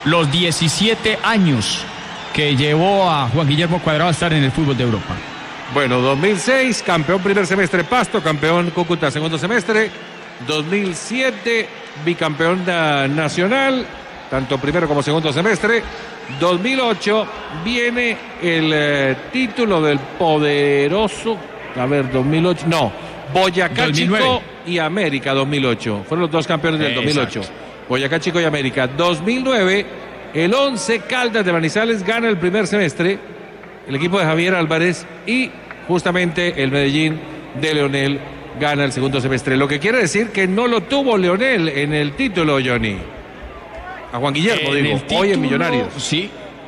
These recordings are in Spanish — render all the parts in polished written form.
Los 17 años que llevó a Juan Guillermo Cuadrado a estar en el fútbol de Europa. Bueno, 2006, campeón primer semestre Pasto, campeón Cúcuta segundo semestre. 2007, bicampeón nacional, tanto primero como segundo semestre. 2008 viene el título del poderoso, 2008, no, Boyacá 2009. Chico y América 2008. Fueron los dos campeones del 2008. Exacto. Boyacá Chico y América. 2009, el 11 Caldas de Manizales gana el primer semestre, el equipo de Javier Álvarez, y justamente el Medellín de Leonel gana el segundo semestre. Lo que quiere decir que no lo tuvo Leonel en el título, Johnny. A Juan Guillermo, digo, título, hoy en Millonarios. Sí.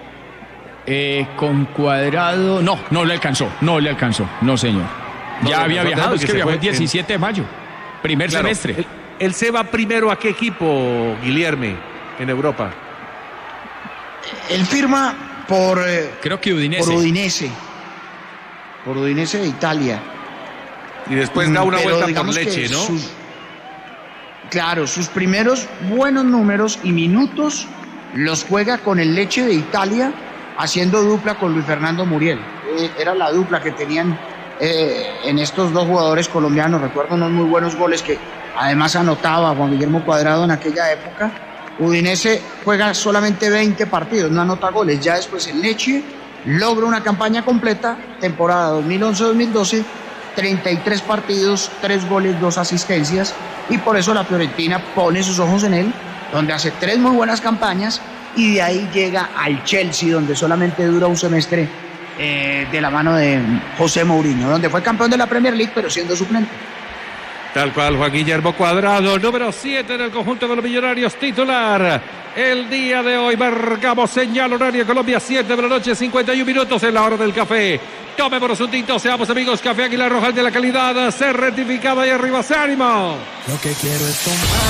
Con Cuadrado, no le alcanzó, no señor. Ya había viajado, es que viajó el 17 de mayo, primer semestre. Él se va primero a qué equipo, Guilherme, en Europa. Él firma por creo que Udinese. Por Udinese de Italia. Y después da una vuelta por Lecce, ¿no? Sus primeros buenos números y minutos los juega con el Lecce de Italia, haciendo dupla con Luis Fernando Muriel. Era la dupla que tenían en estos dos jugadores colombianos. Recuerdo unos muy buenos goles que además anotaba Juan Guillermo Cuadrado en aquella época. Udinese juega solamente 20 partidos, no anota goles. Ya después el Lecce logra una campaña completa, temporada 2011-2012, 33 partidos, 3 goles, 2 asistencias, y por eso la Fiorentina pone sus ojos en él, donde hace 3 muy buenas campañas, y de ahí llega al Chelsea, donde solamente dura un semestre de la mano de José Mourinho, donde fue campeón de la Premier League, pero siendo suplente. Tal cual, Juan Guillermo Cuadrado, número 7 en el conjunto de los Millonarios, titular. El día de hoy marcamos señal horaria Colombia, 7 de la noche, 51 minutos en la hora del café. Tomémonos un tinto, seamos amigos. Café Águila Roja, el de la calidad, ser rectificado y arriba, ¡se ánimo! Lo que quiero es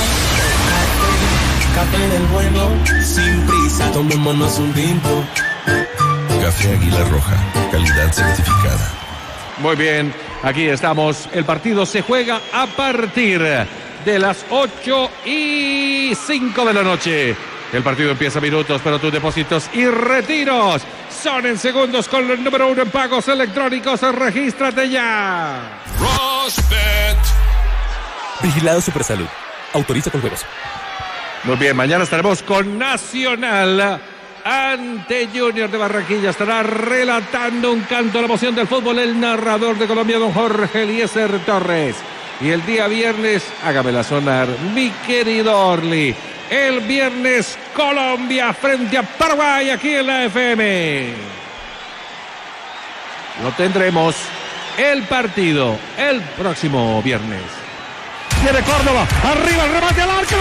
tomar café del bueno, sin prisa, tomémonos un tinto. Café Águila Roja, calidad certificada. Muy bien, aquí estamos. El partido se juega a partir de las 8:05 de la noche. El partido empieza a minutos, pero tus depósitos y retiros son en segundos con el número 1 en pagos electrónicos. Regístrate ya. Rosbet. Vigilado Supersalud. Autoriza con juegos. Muy bien, mañana estaremos con Nacional ante Junior de Barranquilla. Estará relatando un canto a la emoción del fútbol el narrador de Colombia, don Jorge Eliezer Torres. Y el día viernes, hágamela sonar, mi querido Orly. El viernes, Colombia frente a Paraguay aquí en la FM. Lo tendremos el partido el próximo viernes. Viene Córdoba, arriba el remate al arco.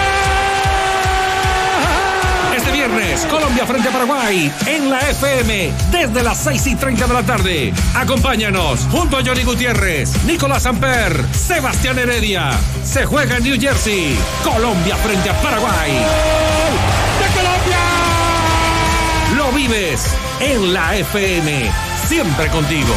Este viernes, Colombia frente a Paraguay en la FM desde las 6:30 de la tarde. Acompáñanos junto a Johnny Gutiérrez, Nicolás Samper, Sebastián Heredia. Se juega en New Jersey. Colombia frente a Paraguay. ¡De Colombia! Lo vives en la FM, siempre contigo.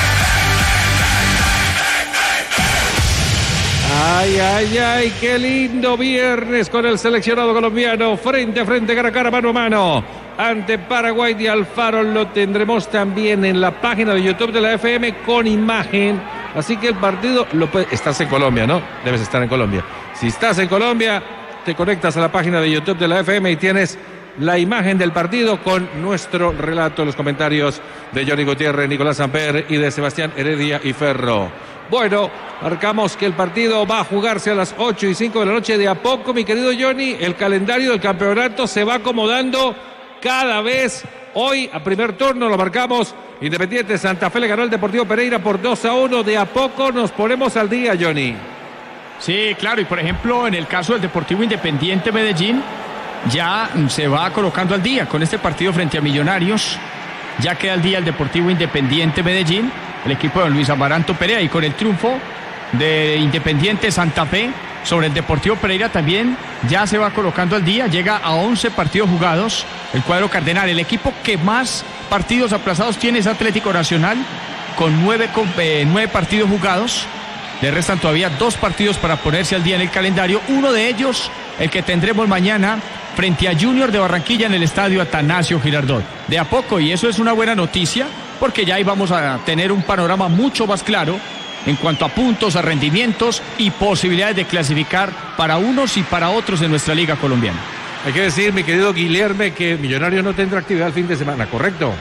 Ay, qué lindo viernes con el seleccionado colombiano frente a frente, cara a cara, mano a mano ante Paraguay de Alfaro. Lo tendremos también en la página de YouTube de la FM con imagen, así que el partido estás en Colombia, ¿no? Debes estar en Colombia. Si estás en Colombia, te conectas a la página de YouTube de la FM y tienes la imagen del partido con nuestro relato, los comentarios de Johnny Gutiérrez, Nicolás Samper y de Sebastián Heredia y Ferro. Bueno, marcamos que el partido va a jugarse a las 8:05 de la noche. De a poco, mi querido Johnny, el calendario del campeonato se va acomodando cada vez. Hoy, a primer turno, lo marcamos. Independiente Santa Fe le ganó al Deportivo Pereira por 2-1. De a poco nos ponemos al día, Johnny. Sí, claro, y por ejemplo, en el caso del Deportivo Independiente Medellín, ya se va colocando al día con este partido frente a Millonarios. Ya queda al día el Deportivo Independiente Medellín, el equipo de Luis Amaranto Perea, y con el triunfo de Independiente Santa Fe sobre el Deportivo Pereira también ya se va colocando al día, llega a 11 partidos jugados el cuadro cardenal. El equipo que más partidos aplazados tiene es Atlético Nacional, con 9 partidos jugados. Le restan todavía 2 partidos para ponerse al día en el calendario, uno de ellos el que tendremos mañana frente a Junior de Barranquilla en el estadio Atanasio Girardot. De a poco, y eso es una buena noticia, porque ya ahí vamos a tener un panorama mucho más claro en cuanto a puntos, a rendimientos y posibilidades de clasificar para unos y para otros en nuestra liga colombiana. Hay que decir, mi querido Guilherme, que Millonarios no tendrá actividad el fin de semana, ¿correcto?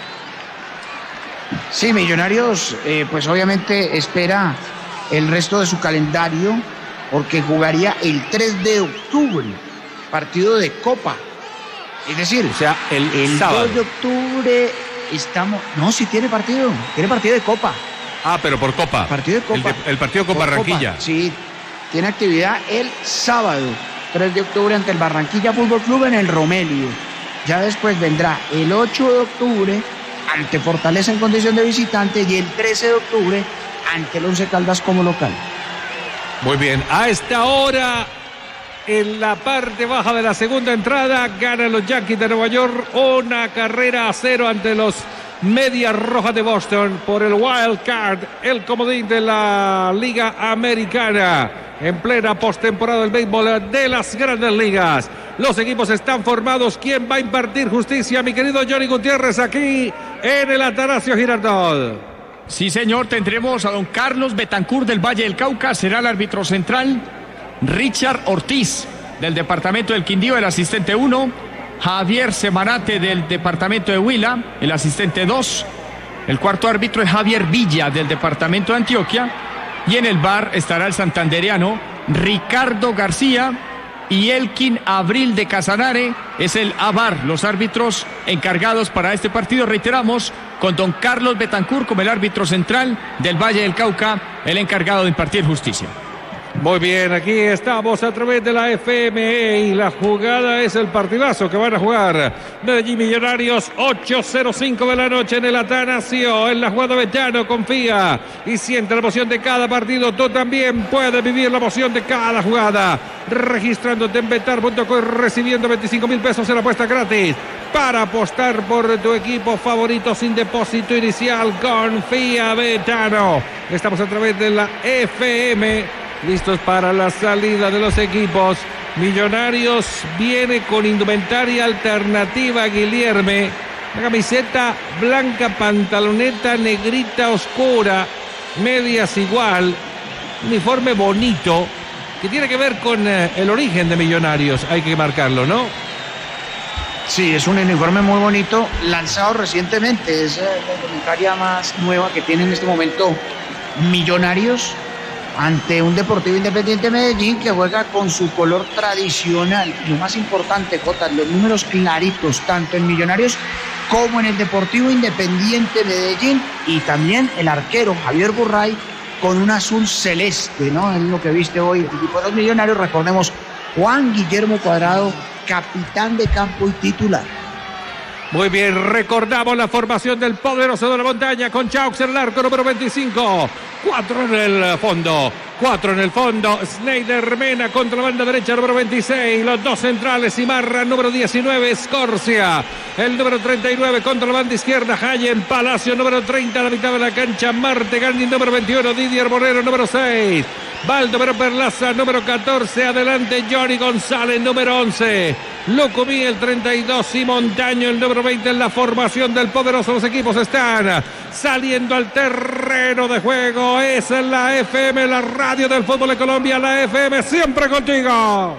Sí, Millonarios, pues obviamente espera el resto de su calendario, porque jugaría el 3 de octubre, partido de Copa. Es decir, o sea, el sábado. 2 de octubre estamos... No, sí tiene partido de Copa. Ah, pero por Copa. Partido de Copa. El partido con Barranquilla. Copa, sí, tiene actividad el sábado, 3 de octubre ante el Barranquilla Fútbol Club en el Romelio. Ya después vendrá el 8 de octubre ante Fortaleza en condición de visitante y el 13 de octubre ante el Once Caldas como local. Muy bien, a esta hora, en la parte baja de la segunda entrada, ganan los Yankees de Nueva York 1-0 ante los Medias Rojas de Boston por el Wild Card, el comodín de la Liga Americana en plena postemporada del béisbol de las Grandes Ligas. Los equipos están formados. ¿Quién va a impartir justicia, mi querido Johnny Gutiérrez, aquí en el Atanasio Girardot? Sí, señor, tendremos a don Carlos Betancur del Valle del Cauca, será el árbitro central. Richard Ortiz del departamento del Quindío, el asistente 1. Javier Semarate del departamento de Huila, el asistente 2. El cuarto árbitro es Javier Villa del departamento de Antioquia. Y en el VAR estará el santandereano Ricardo García y Elkin Abril de Casanare. Es el AVAR, los árbitros encargados para este partido. Reiteramos, con don Carlos Betancur como el árbitro central del Valle del Cauca, el encargado de impartir justicia. Muy bien, aquí estamos a través de la FME y la jugada es el partidazo que van a jugar Medellín Millonarios, 8:05 de la noche en el Atanasio. En la jugada Betano confía y siente la emoción de cada partido. Tú también puedes vivir la emoción de cada jugada registrándote en betar.co y recibiendo 25,000 pesos en apuesta gratis para apostar por tu equipo favorito sin depósito inicial. Confía Betano. Estamos a través de la FM. Listos para la salida de los equipos. Millonarios viene con indumentaria alternativa, Guilherme. Una camiseta blanca, pantaloneta negrita oscura, medias igual, uniforme bonito, que tiene que ver con el origen de Millonarios, hay que marcarlo, ¿no? Sí, es un uniforme muy bonito, lanzado recientemente, es la indumentaria más nueva que tiene en este momento Millonarios ante un Deportivo Independiente Medellín que juega con su color tradicional. Lo más importante, Jota, los números claritos, tanto en Millonarios como en el Deportivo Independiente Medellín, y también el arquero Javier Burray con un azul celeste, ¿no? Es lo que viste hoy el equipo de los Millonarios. Recordemos, Juan Guillermo Cuadrado, capitán de campo y titular. Muy bien, recordamos la formación del poderoso de la montaña con Chaux en el arco número 25, 4 en el fondo, Snyder Mena contra la banda derecha número 26, los dos centrales, Imarra número 19, Scorcia, el número 39 contra la banda izquierda, Hayen Palacio número 30 a la mitad de la cancha, Marte Gandhi número 21, Didier Borrero número 6, Baldomero Perlaza número 14, adelante Johnny González número 11, Lucumí el 32 y Montaño el número 20 en la formación del poderoso. Los equipos están saliendo al terreno de juego. Es la FM, la radio del fútbol de Colombia, la FM siempre contigo.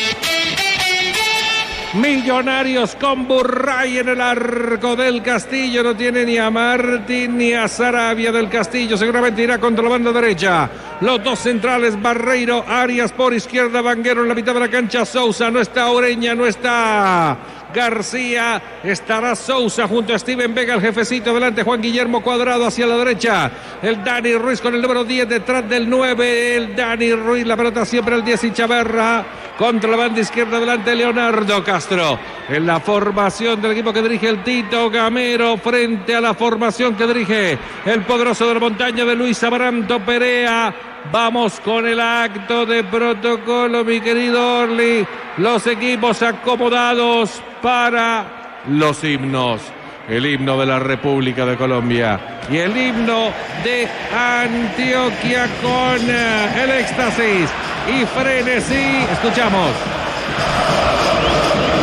Millonarios con Burray en el arco del Castillo. No tiene ni a Martín ni a Sarabia del Castillo. Seguramente irá contra la banda derecha. Los dos centrales, Barreiro, Arias por izquierda, Vanguero en la mitad de la cancha. Sousa, no está Ureña, no está García, estará Sousa junto a Steven Vega, el jefecito, delante Juan Guillermo Cuadrado hacia la derecha, el Dani Ruiz con el número 10 detrás del 9, el Dani Ruiz, la pelota siempre el 10 y Chaverra, contra la banda izquierda delante Leonardo Castro, en la formación del equipo que dirige el Tito Gamero, frente a la formación que dirige el poderoso de la montaña de Luis Amaranto Perea. Vamos con el acto de protocolo, mi querido Orly. Los equipos acomodados para los himnos. El himno de la República de Colombia y el himno de Antioquia con el éxtasis y frenesí. Escuchamos.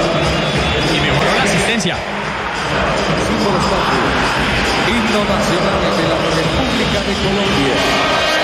Valencia. Himno nacional de la República de Colombia.